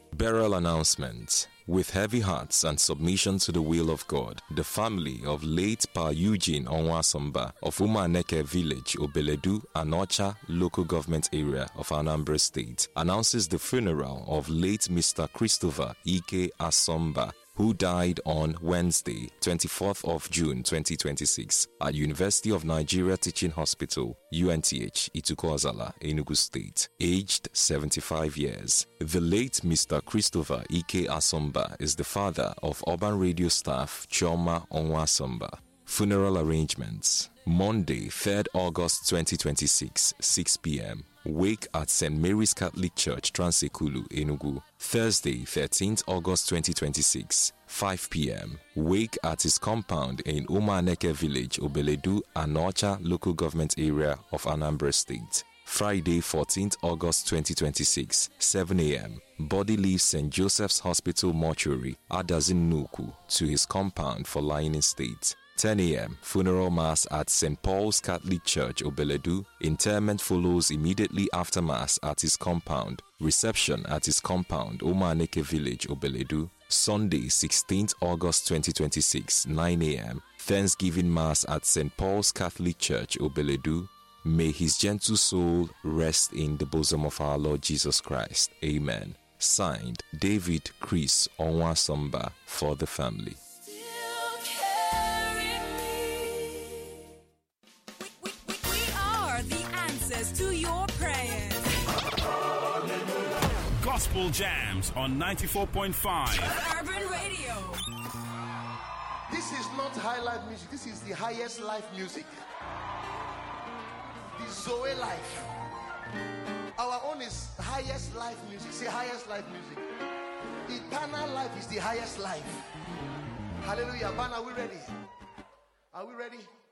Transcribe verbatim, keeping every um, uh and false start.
Burial announcement. With heavy hearts and submission to the will of God, the family of late Pa Eugene Onwasomba of Umaneke Village, Obeledu, Anocha local government area of Anambra State announces the funeral of late Mister Christopher Ike Asomba, who died on Wednesday, twenty-fourth of June twenty twenty-six at University of Nigeria Teaching Hospital, U N T H, Itukwuazala, Enugu State, aged seventy-five years. The late Mister Christopher Ike Asomba is the father of urban radio staff Chioma Onwasomba. Funeral arrangements. Monday, third August twenty twenty-six, six p m Wake at Saint Mary's Catholic Church, Transekulu, Enugu. Thursday, thirteenth August twenty twenty-six, five p m Wake at his compound in Umaneke Village, Obeledu, Anocha local government area of Anambra State. Friday, fourteenth August twenty twenty-six, seven a m Body leaves Saint Joseph's Hospital Mortuary, Adazinuku, to his compound for lying in state. ten a m Funeral Mass at Saint Paul's Catholic Church, Obeledu. Interment follows immediately after Mass at his compound. Reception at his compound, Umaneke Village, Obeledu. Sunday, sixteenth August twenty twenty-six, nine a m Thanksgiving Mass at Saint Paul's Catholic Church, Obeledu. May his gentle soul rest in the bosom of our Lord Jesus Christ. Amen. Signed, David Chris Onwasomba, for the family. To your prayers. Gospel Jams on ninety-four point five Urban Radio. This is not high life music. This is the highest life music. The Zoe life. Our own is highest life music. Say highest life music. Eternal life is the highest life. Hallelujah. Man, are we ready? Are we ready?